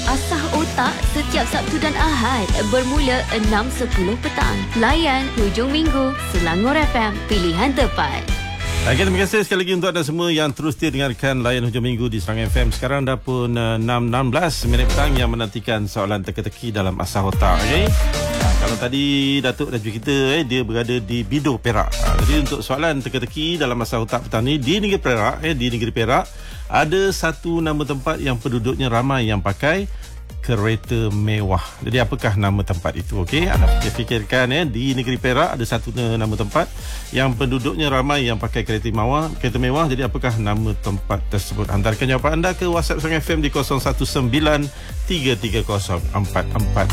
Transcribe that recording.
Asah Otak setiap Sabtu dan Ahad bermula 6.10 petang. Layan hujung minggu Selangor FM, pilihan tepat. Okay, terima kasih sekali lagi untuk anda semua yang terus setia dengarkan Layan Hujung Minggu di Serang FM. Sekarang dah pun 6.16 minit petang yang menantikan soalan teka-teki dalam Asah Otak. Okay? Kalau tadi Datuk dah kita dia berada di Bido, Perak. Jadi untuk soalan teka-teki dalam Asah Otak petang ni di negeri Perak, di negeri Perak ada satu nama tempat yang penduduknya ramai yang pakai kereta mewah. Jadi apakah nama tempat itu? Okey, anda fikirkan di negeri Perak ada satu nama tempat yang penduduknya ramai yang pakai kereta mewah. Jadi apakah nama tempat tersebut? Hantarkan jawapan anda ke WhatsApp Serang FM di 019 330 44